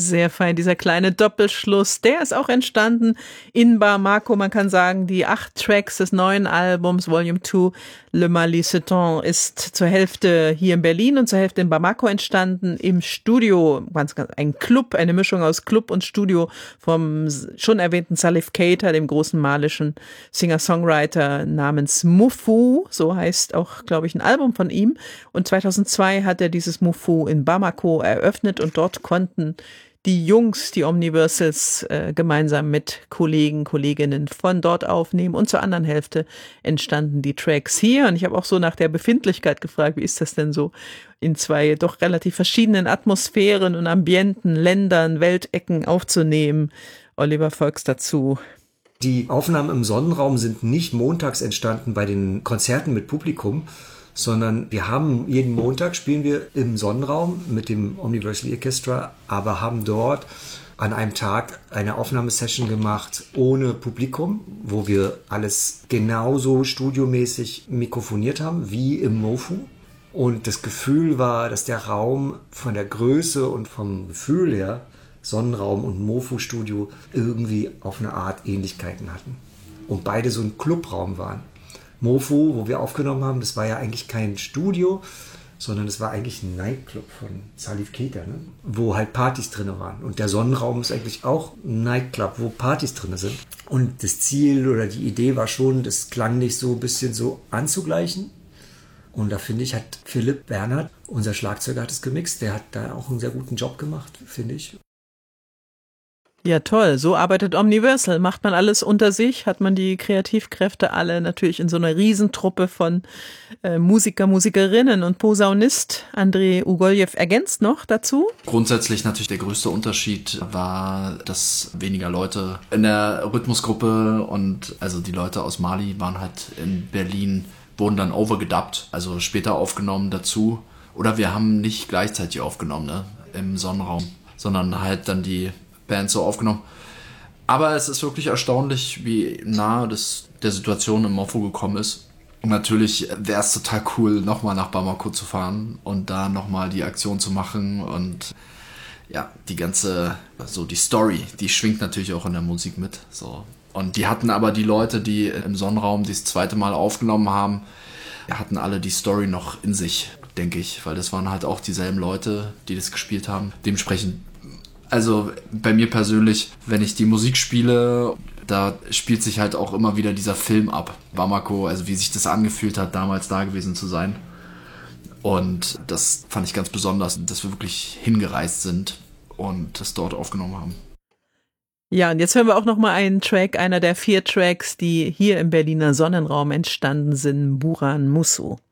Sehr fein, dieser kleine Doppelschluss, der ist auch entstanden in Bamako. Man kann sagen, die 8 Tracks des neuen Albums Volume 2, Le Mali se tend, ist zur Hälfte hier in Berlin und zur Hälfte in Bamako entstanden, im Studio, ein Club, eine Mischung aus Club und Studio vom schon erwähnten Salif Keita, dem großen malischen Singer-Songwriter namens Mufu, so heißt auch, glaube ich, ein Album von ihm. Und 2002 hat er dieses Mufu in Bamako eröffnet und dort konnten die Jungs, die Omniversals, gemeinsam mit Kolleginnen von dort aufnehmen und zur anderen Hälfte entstanden die Tracks hier. Und ich habe auch so nach der Befindlichkeit gefragt, wie ist das denn so in 2 doch relativ verschiedenen Atmosphären und Ambienten, Ländern, Weltecken aufzunehmen. Oliver, folgst dazu. Die Aufnahmen im Sonnenraum sind nicht montags entstanden bei den Konzerten mit Publikum, sondern wir haben jeden Montag spielen wir im Sonnenraum mit dem Omniversal Orchestra, aber haben dort an einem Tag eine Aufnahmesession gemacht ohne Publikum, wo wir alles genauso studiomäßig mikrofoniert haben wie im Mofu. Und das Gefühl war, dass der Raum von der Größe und vom Gefühl her, Sonnenraum und Mofu-Studio, irgendwie auf eine Art Ähnlichkeiten hatten. Und beide so ein Clubraum waren. Mofu, wo wir aufgenommen haben, das war ja eigentlich kein Studio, sondern es war eigentlich ein Nightclub von Salif Keita, ne? Wo halt Partys drin waren. Und der Sonnenraum ist eigentlich auch ein Nightclub, wo Partys drin sind. Und das Ziel oder die Idee war schon, das klanglich so ein bisschen so anzugleichen. Und da finde ich, hat Philipp Bernhard, unser Schlagzeuger, hat es gemixt. Der hat da auch einen sehr guten Job gemacht, finde ich. Ja, toll. So arbeitet Omniversal. Macht man alles unter sich? Hat man die Kreativkräfte alle natürlich in so einer Riesentruppe von Musikerinnen und Posaunist Andrei Ugoljew ergänzt noch dazu? Grundsätzlich natürlich der größte Unterschied war, dass weniger Leute in der Rhythmusgruppe und also die Leute aus Mali waren halt in Berlin, wurden dann overdubbt, also später aufgenommen dazu. Oder wir haben nicht gleichzeitig aufgenommen, ne, im Sonnenraum, sondern halt dann die Band so aufgenommen. Aber es ist wirklich erstaunlich, wie nah das der Situation im Mofu gekommen ist. Und natürlich wäre es total cool, nochmal nach Bamako zu fahren und da nochmal die Aktion zu machen. Und ja, die ganze, so die Story, die schwingt natürlich auch in der Musik mit. So. Und die hatten aber die Leute, die im Sonnenraum das zweite Mal aufgenommen haben, hatten alle die Story noch in sich, denke ich. Weil das waren halt auch dieselben Leute, die das gespielt haben. Dementsprechend, also bei mir persönlich, wenn ich die Musik spiele, da spielt sich halt auch immer wieder dieser Film ab. Bamako, also wie sich das angefühlt hat, damals da gewesen zu sein. Und das fand ich ganz besonders, dass wir wirklich hingereist sind und das dort aufgenommen haben. Ja, und jetzt hören wir auch noch mal einen Track, einer der 4 Tracks, die hier im Berliner Sonnenraum entstanden sind, Buran Musu.